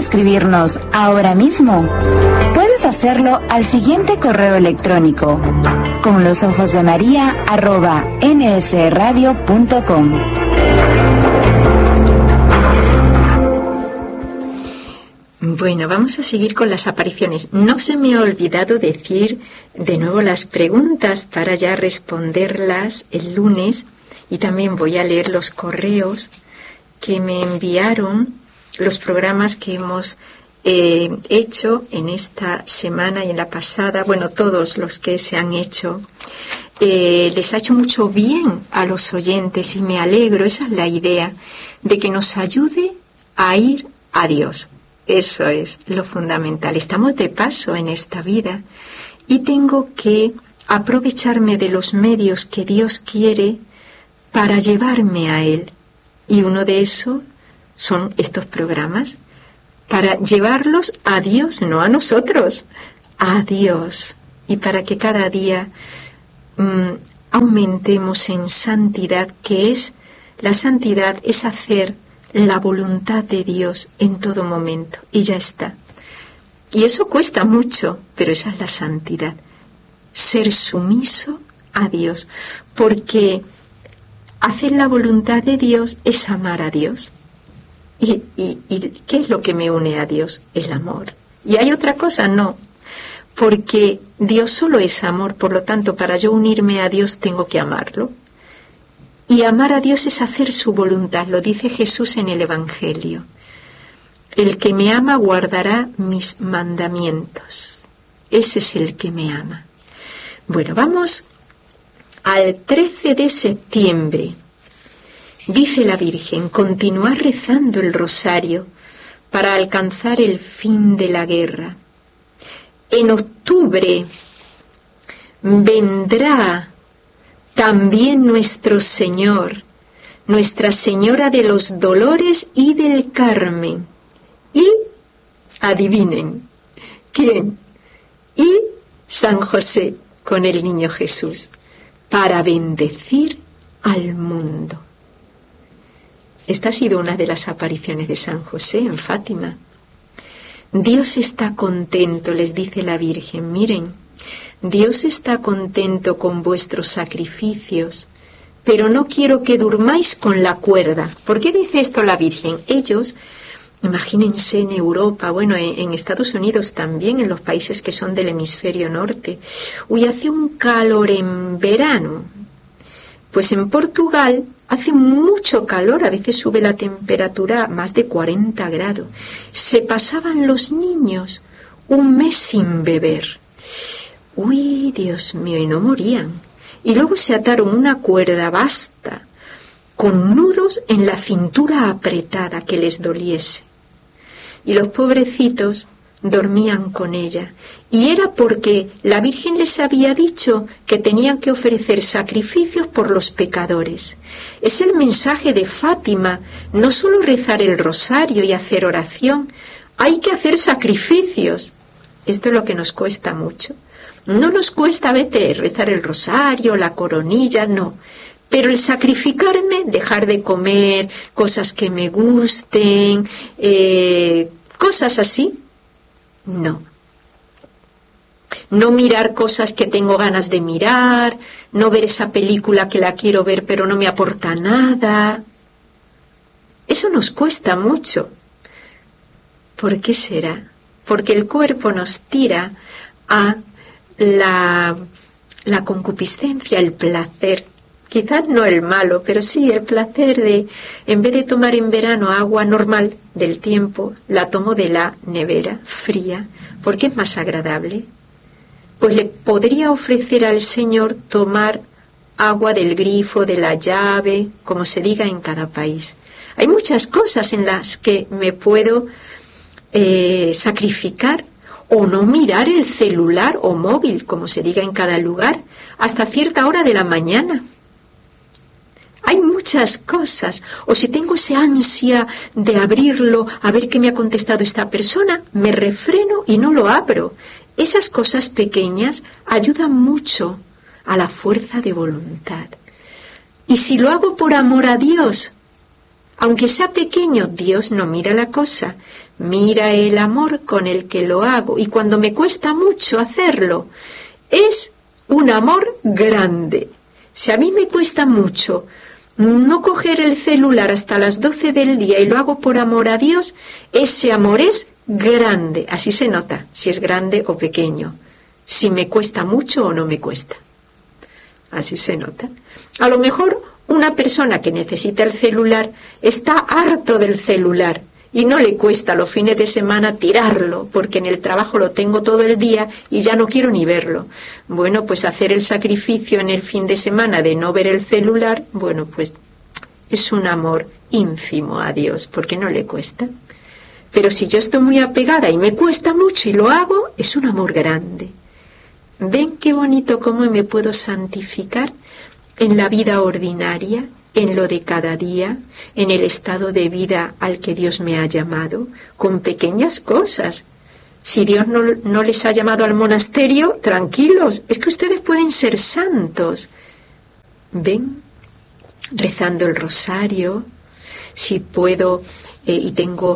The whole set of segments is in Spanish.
escribirnos ahora mismo? Puedes hacerlo al siguiente correo electrónico: conlosojosdemaria@nsradio.com. Bueno, vamos a seguir con las apariciones. No se me ha olvidado decir de nuevo las preguntas para ya responderlas el lunes, y también voy a leer los correos que me enviaron, los programas que hemos hecho en esta semana y en la pasada. Bueno, todos los que se han hecho, les ha hecho mucho bien a los oyentes, y me alegro. Esa es la idea, de que nos ayude a ir a Dios. Eso es lo fundamental. Estamos de paso en esta vida y tengo que aprovecharme de los medios que Dios quiere para llevarme a Él. Y uno de esos son estos programas, para llevarlos a Dios, no a nosotros, a Dios. Y para que cada día aumentemos en santidad, que es, la santidad es hacer la voluntad de Dios en todo momento, y ya está. Y eso cuesta mucho, pero esa es la santidad, ser sumiso a Dios, porque hacer la voluntad de Dios es amar a Dios. ¿Y qué es lo que me une a Dios? El amor. ¿Y hay otra cosa? No, porque Dios solo es amor, por lo tanto, para yo unirme a Dios tengo que amarlo. Y amar a Dios es hacer su voluntad, lo dice Jesús en el Evangelio. El que me ama guardará mis mandamientos. Ese es el que me ama. Bueno, vamos al 13 de septiembre. Dice la Virgen: continuar rezando el rosario para alcanzar el fin de la guerra. En octubre vendrá también nuestro Señor, Nuestra Señora de los Dolores y del Carmen. Y, adivinen, ¿quién? Y San José con el niño Jesús, para bendecir al mundo. Esta ha sido una de las apariciones de San José en Fátima. Dios está contento, les dice la Virgen, miren, Dios está contento con vuestros sacrificios, pero no quiero que durmáis con la cuerda. ¿Por qué dice esto la Virgen? Ellos, imagínense en Europa, bueno, en Estados Unidos también, en los países que son del hemisferio norte. Uy, hace un calor en verano. Pues en Portugal hace mucho calor, a veces sube la temperatura a más de 40 grados. Se pasaban los niños un mes sin beber. Uy, Dios mío, y no morían. Y luego se ataron una cuerda basta, con nudos en la cintura apretada, que les doliese. Y los pobrecitos dormían con ella. Y era porque la Virgen les había dicho que tenían que ofrecer sacrificios por los pecadores. Es el mensaje de Fátima, no solo rezar el rosario y hacer oración, hay que hacer sacrificios. Esto es lo que nos cuesta mucho. No nos cuesta a veces rezar el rosario, la coronilla, no. Pero el sacrificarme, dejar de comer cosas que me gusten, cosas así, no. No mirar cosas que tengo ganas de mirar, no ver esa película que la quiero ver pero no me aporta nada. Eso nos cuesta mucho. ¿Por qué será? Porque el cuerpo nos tira a la concupiscencia, el placer. Quizás no el malo, pero sí el placer de, en vez de tomar en verano agua normal del tiempo, la tomo de la nevera, fría, porque es más agradable. Pues le podría ofrecer al Señor tomar agua del grifo, de la llave, como se diga en cada país. Hay muchas cosas en las que me puedo sacrificar, o no mirar el celular o móvil, como se diga en cada lugar, hasta cierta hora de la mañana. Hay muchas cosas. O si tengo esa ansia de abrirlo, a ver qué me ha contestado esta persona, me refreno y no lo abro. Esas cosas pequeñas ayudan mucho a la fuerza de voluntad. Y si lo hago por amor a Dios, aunque sea pequeño, Dios no mira la cosa, Mira el amor con el que lo hago, y cuando me cuesta mucho hacerlo, es un amor grande. Si a mí me cuesta mucho no coger el celular hasta las 12 del día y lo hago por amor a Dios, ese amor es grande. Así se nota si es grande o pequeño, si me cuesta mucho o no me cuesta. Así se nota. A lo mejor una persona que necesita el celular está harto del celular y no le cuesta los fines de semana tirarlo, porque en el trabajo lo tengo todo el día y ya no quiero ni verlo. Bueno, pues hacer el sacrificio en el fin de semana de no ver el celular, bueno, pues es un amor ínfimo a Dios, porque no le cuesta. Pero si yo estoy muy apegada y me cuesta mucho y lo hago, es un amor grande. ¿Ven qué bonito cómo me puedo santificar en la vida ordinaria, en lo de cada día, en el estado de vida al que Dios me ha llamado, con pequeñas cosas? Si Dios no les ha llamado al monasterio, tranquilos, es que ustedes pueden ser santos. ¿Ven? Rezando el rosario, si puedo y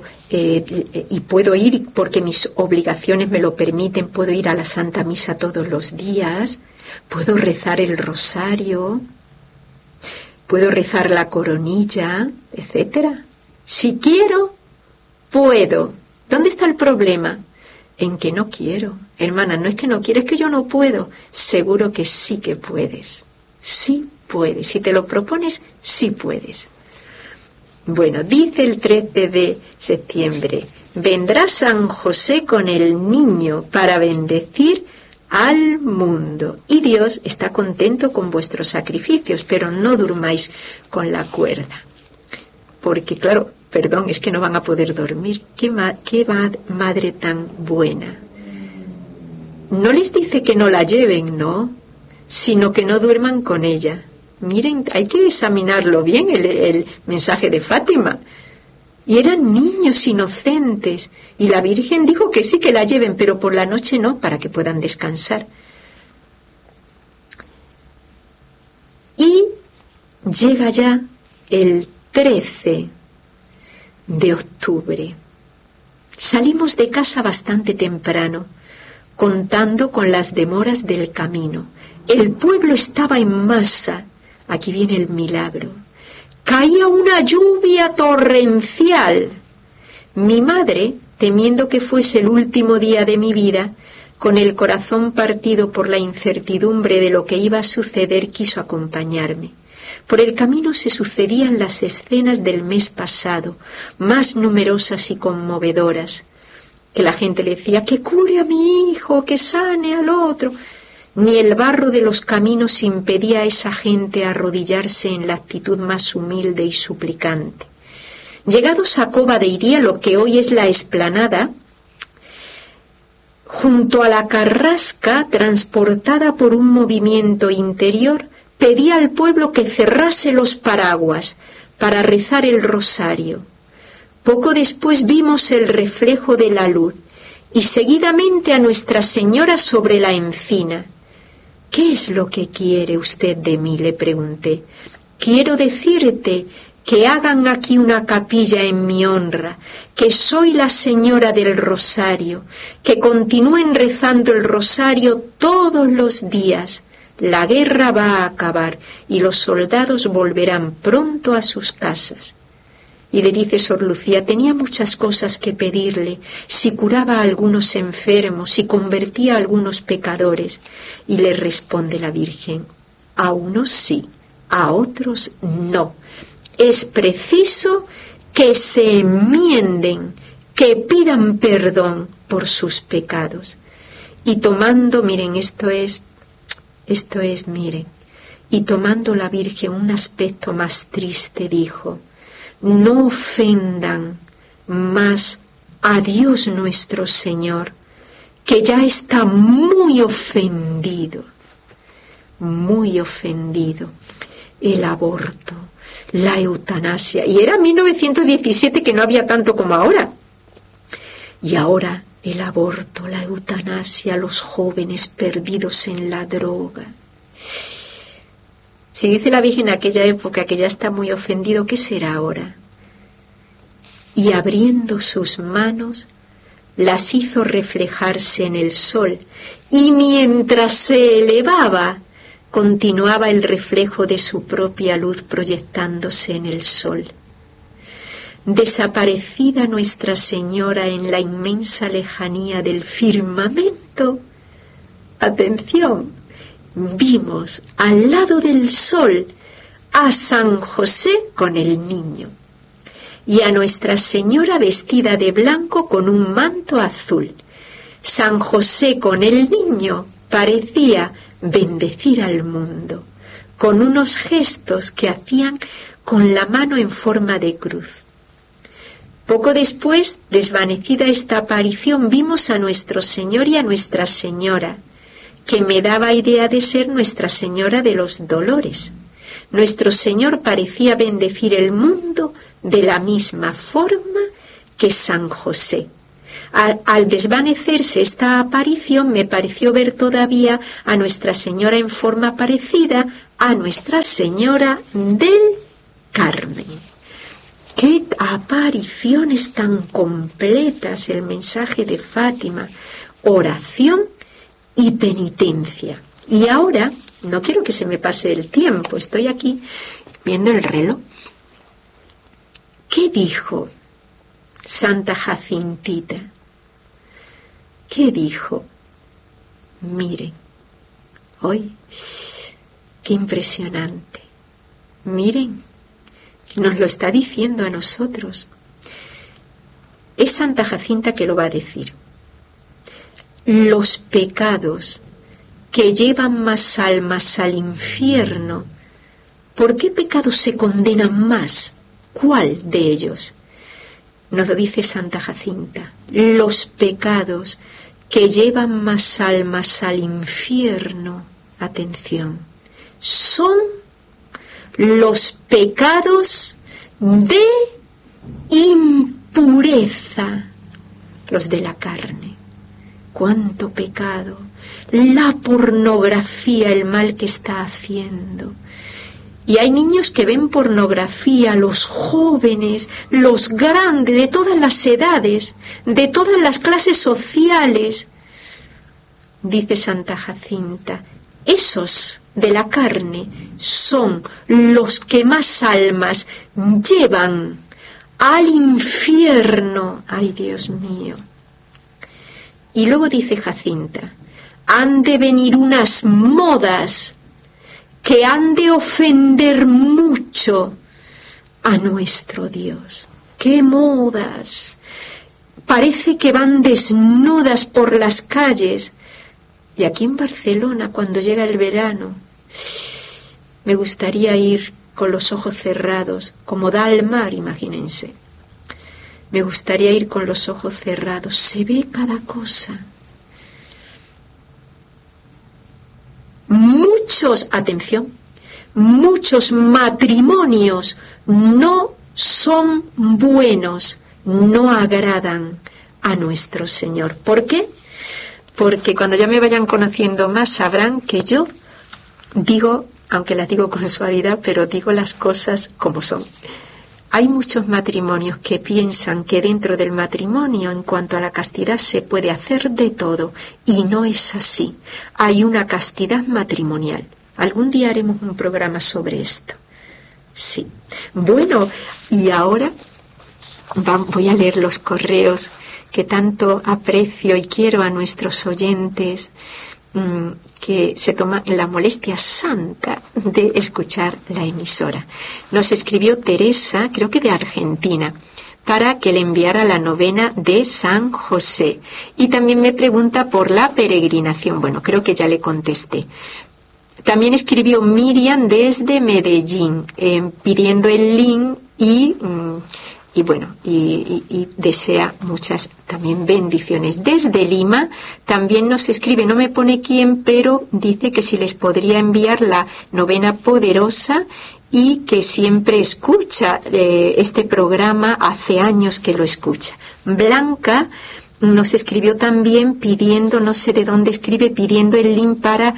puedo ir porque mis obligaciones me lo permiten, puedo ir a la Santa Misa todos los días, puedo rezar el rosario, puedo rezar la coronilla, etcétera. Si quiero, puedo. ¿Dónde está el problema? En que no quiero. Hermana, no es que no quiero, es que yo no puedo. Seguro que sí que puedes. Sí puedes. Si te lo propones, sí puedes. Bueno, dice el 13 de septiembre, vendrá San José con el niño para bendecir al mundo. Y Dios está contento con vuestros sacrificios, pero no durmáis con la cuerda. Porque, claro, perdón, es que no van a poder dormir. ¿Qué madre tan buena? No les dice que no la lleven, no, sino que no duerman con ella. Miren, hay que examinarlo bien el mensaje de Fátima. Y eran niños inocentes, y la Virgen dijo que sí que la lleven, pero por la noche no, para que puedan descansar. Y llega ya el 13 de octubre. Salimos de casa bastante temprano, contando con las demoras del camino. El pueblo estaba en masa. Aquí viene el milagro. Caía una lluvia torrencial. Mi madre, temiendo que fuese el último día de mi vida, con el corazón partido por la incertidumbre de lo que iba a suceder, quiso acompañarme. Por el camino se sucedían las escenas del mes pasado, más numerosas y conmovedoras. Que la gente le decía, que cure a mi hijo, que sane al otro. Ni el barro de los caminos impedía a esa gente arrodillarse en la actitud más humilde y suplicante. Llegados a Cova de Iría, lo que hoy es la explanada, junto a la carrasca, transportada por un movimiento interior, pedía al pueblo que cerrase los paraguas para rezar el rosario. Poco después vimos el reflejo de la luz y seguidamente a Nuestra Señora sobre la encina. ¿Qué es lo que quiere usted de mí?, le pregunté. Quiero decirte que hagan aquí una capilla en mi honra, que soy la Señora del Rosario, que continúen rezando el rosario todos los días. La guerra va a acabar y los soldados volverán pronto a sus casas. Y le dice Sor Lucía, tenía muchas cosas que pedirle, si curaba a algunos enfermos, si convertía a algunos pecadores. Y le responde la Virgen, a unos sí, a otros no. Es preciso que se enmienden, que pidan perdón por sus pecados. Y tomando, miren, miren, y tomando la Virgen un aspecto más triste, dijo, no ofendan más a Dios nuestro Señor, que ya está muy ofendido. El aborto, la eutanasia. Y era 1917, que no había tanto como ahora. Y ahora el aborto, la eutanasia, los jóvenes perdidos en la droga. Si dice la Virgen en aquella época que ya está muy ofendido, ¿qué será ahora? y abriendo sus manos, las hizo reflejarse en el sol, y mientras se elevaba, continuaba el reflejo de su propia luz proyectándose en el sol. Desaparecida Nuestra Señora en la inmensa lejanía del firmamento, atención, vimos al lado del sol a San José con el niño y a Nuestra Señora vestida de blanco con un manto azul. San José con el niño parecía bendecir al mundo, con unos gestos que hacían con la mano en forma de cruz. Poco después, desvanecida esta aparición, vimos a nuestro Señor y a Nuestra Señora, que me daba idea de ser Nuestra Señora de los Dolores. Nuestro Señor parecía bendecir el mundo de la misma forma que San José. Al desvanecerse esta aparición, me pareció ver todavía a Nuestra Señora en forma parecida a Nuestra Señora del Carmen. ¡Qué apariciones tan completas! El mensaje de Fátima, oración y penitencia. Y ahora, no quiero que se me pase el tiempo, estoy aquí viendo el reloj. ¿Qué dijo Santa Jacintita? ¿Qué dijo? Miren, hoy, qué impresionante. Miren, nos lo está diciendo a nosotros. Es Santa Jacinta que lo va a decir. Los pecados que llevan más almas al infierno, ¿por qué pecados se condenan más? ¿Cuál de ellos? Nos lo dice Santa Jacinta. Los pecados que llevan más almas al infierno, atención, son los pecados de impureza, los de la carne. ¡Cuánto pecado! La pornografía, el mal que está haciendo. Y hay niños que ven pornografía, los jóvenes, los grandes, de todas las edades, de todas las clases sociales. Dice Santa Jacinta, esos de la carne son los que más almas llevan al infierno. ¡Ay, Dios mío! Y luego dice Jacinta, han de venir unas modas que han de ofender mucho a nuestro Dios. ¡Qué modas! Parece que van desnudas por las calles. Y aquí en Barcelona, cuando llega el verano, me gustaría ir con los ojos cerrados, como da al mar, imagínense. Me gustaría ir con los ojos cerrados. Se ve cada cosa. Atención, muchos matrimonios no son buenos, no agradan a nuestro Señor. ¿Por qué? Porque cuando ya me vayan conociendo más sabrán que yo digo, aunque las digo con suavidad, pero digo las cosas como son. Hay muchos matrimonios que piensan que dentro del matrimonio, en cuanto a la castidad, se puede hacer de todo, y no es así. Hay una castidad matrimonial. Algún día haremos un programa sobre esto. Sí. Bueno, y ahora voy a leer los correos que tanto aprecio y quiero a nuestros oyentes, que se toman la molestia santa de escuchar la emisora. Nos escribió Teresa, creo que de Argentina, para que le enviara la novena de San José. Y también me pregunta por la peregrinación. Bueno, creo que ya le contesté. También escribió Miriam desde Medellín, pidiendo el link y desea muchas también bendiciones. Desde Lima también nos escribe, no me pone quién, pero dice que si les podría enviar la novena poderosa y que siempre escucha este programa, hace años que lo escucha. Blanca nos escribió también pidiendo, no sé de dónde escribe, pidiendo el link para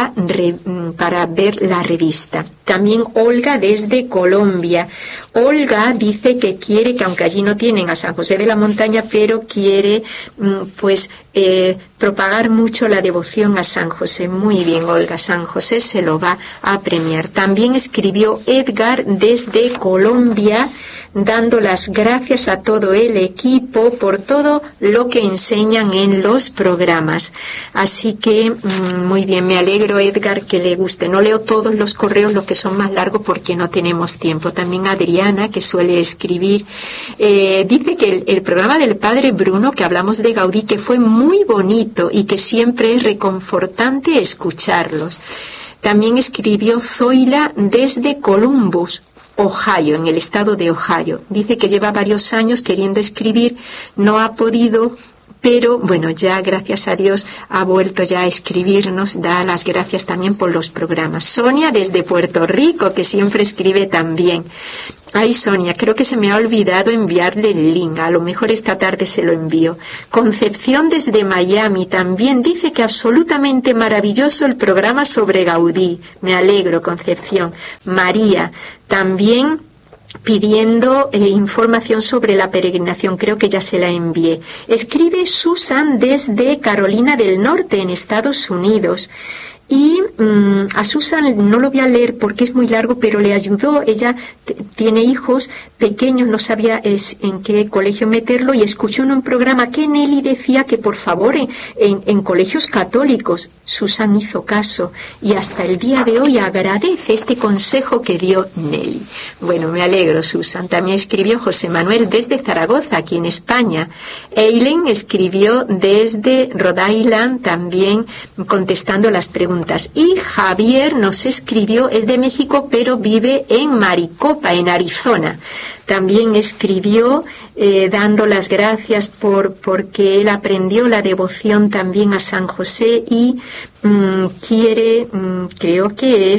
ver la revista. También Olga desde Colombia. Olga dice que quiere, que aunque allí no tienen a San José de la Montaña, pero quiere propagar mucho la devoción a San José. Muy bien, Olga, San José se lo va a premiar. También escribió Edgar desde Colombia, dando las gracias a todo el equipo por todo lo que enseñan en los programas. Así que muy bien, me alegro, Edgar, que le guste. No leo todos los correos, los que son más largos, porque no tenemos tiempo. También Adriana, que suele escribir, dice que el programa del padre Bruno, que hablamos de Gaudí, que fue muy bonito y que siempre es reconfortante escucharlos. También escribió Zoila desde Columbus, Ohio, en el estado de Ohio. Dice que lleva varios años queriendo escribir, no ha podido, pero bueno, ya gracias a Dios ha vuelto ya a escribirnos, da las gracias también por los programas. Sonia desde Puerto Rico, que siempre escribe también. Ay, Sonia, creo que se me ha olvidado enviarle el link, a lo mejor esta tarde se lo envío. Concepción desde Miami también dice que absolutamente maravilloso el programa sobre Gaudí. Me alegro, Concepción. María, también pidiendo información sobre la peregrinación, creo que ya se la envié. Escribe Susan desde Carolina del Norte, en Estados Unidos. Y a Susan no lo voy a leer porque es muy largo, pero le ayudó. Ella tiene hijos pequeños, no sabía en qué colegio meterlo, y escuchó en un programa que Nelly decía que por favor en colegios católicos. Susan hizo caso y hasta el día de hoy agradece este consejo que dio Nelly. Bueno, me alegro, Susan. También escribió José Manuel desde Zaragoza, aquí en España. Eileen escribió desde Rhode Island, también contestando las preguntas. Y Javier nos escribió, es de México, pero vive en Maricopa, en Arizona. También escribió dando las gracias porque él aprendió la devoción también a San José y quiere, creo que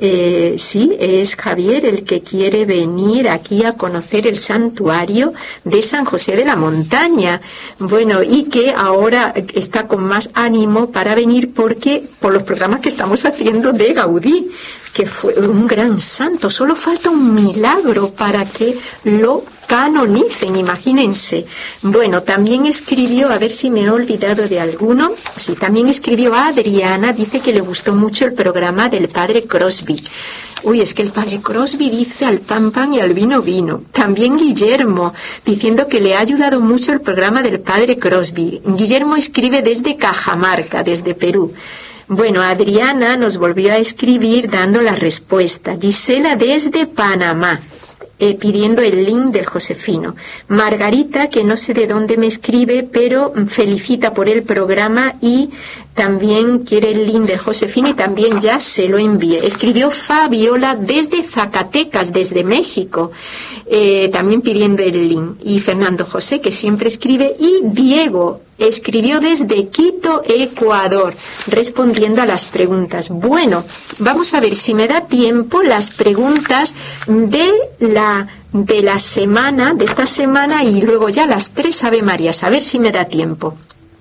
es Javier el que quiere venir aquí a conocer el santuario de San José de la Montaña. Bueno, y que ahora está con más ánimo para venir por los programas que estamos haciendo de Gaudí, que fue un gran santo. Solo falta un milagro para que lo canonicen, imagínense. Bueno, también escribió, a ver si me he olvidado de alguno, sí, también escribió a Adriana, dice que le gustó mucho el programa del padre Crosby. Uy, es que el padre Crosby dice al pan pan y al vino vino. También Guillermo, diciendo que le ha ayudado mucho el programa del padre Crosby. Guillermo escribe desde Cajamarca, desde Perú. Bueno, Adriana nos volvió a escribir dando la respuesta. Gisela desde Panamá, pidiendo el link del Josefino. Margarita, que no sé de dónde me escribe, pero felicita por el programa y también quiere el link del Josefino y también ya se lo envié. Escribió Fabiola desde Zacatecas, desde México, también pidiendo el link. Y Fernando José, que siempre escribe, y Diego escribió desde Quito, Ecuador, respondiendo a las preguntas. Bueno, vamos a ver si me da tiempo las preguntas de la semana, de esta semana, y luego ya las 3 Ave Marías, a ver si me da tiempo.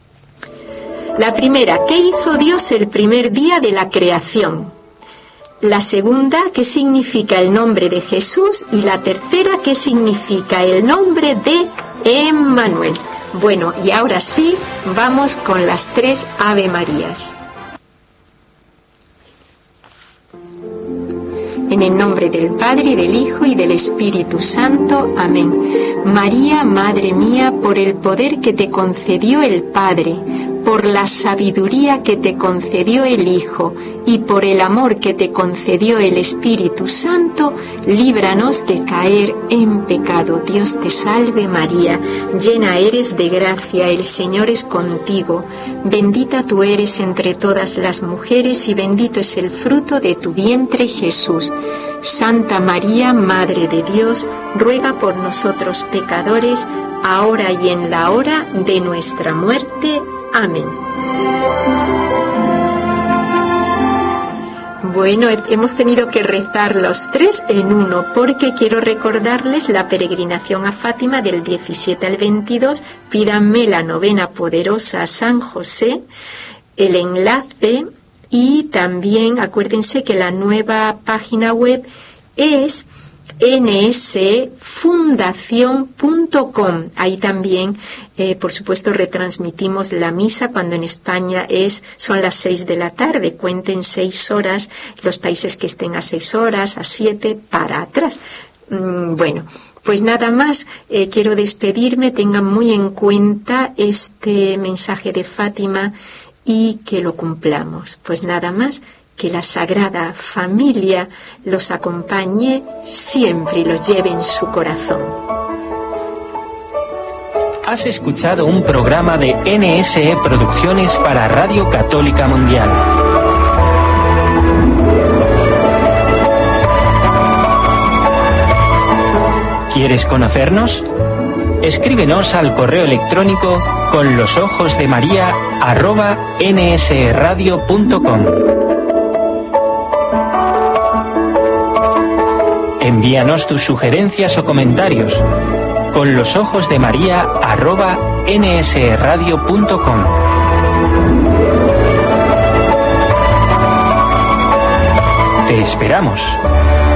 La primera, ¿qué hizo Dios el primer día de la creación? La segunda, ¿qué significa el nombre de Jesús? Y la tercera, ¿qué significa el nombre de Emmanuel? Bueno, y ahora sí, vamos con las 3 Ave Marías. En el nombre del Padre, y del Hijo, y del Espíritu Santo. Amén. María, Madre mía, por el poder que te concedió el Padre, por la sabiduría que te concedió el Hijo, y por el amor que te concedió el Espíritu Santo, líbranos de caer en pecado. Dios te salve María, llena eres de gracia, el Señor es contigo. Bendita tú eres entre todas las mujeres, y bendito es el fruto de tu vientre, Jesús. Santa María, Madre de Dios, ruega por nosotros pecadores, ahora y en la hora de nuestra muerte. Amén. Bueno, hemos tenido que rezar los tres en uno porque quiero recordarles la peregrinación a Fátima del 17 al 22. Pídanme la novena poderosa a San José, el enlace, y también acuérdense que la nueva página web es nsfundación.com. Ahí también, por supuesto, retransmitimos la misa cuando en España son las 6 de la tarde. Cuenten 6 horas, los países que estén a 6 horas, a 7, para atrás. Bueno, pues nada más, quiero despedirme. Tengan muy en cuenta este mensaje de Fátima y que lo cumplamos. Pues nada más. Que la Sagrada Familia los acompañe siempre y los lleve en su corazón. Has escuchado un programa de NSE Producciones para Radio Católica Mundial. ¿Quieres conocernos? Escríbenos al correo electrónico conlosojosdemaria@nsradio.com. Envíanos tus sugerencias o comentarios conlosojosdemaria@nsradio.com. Te esperamos.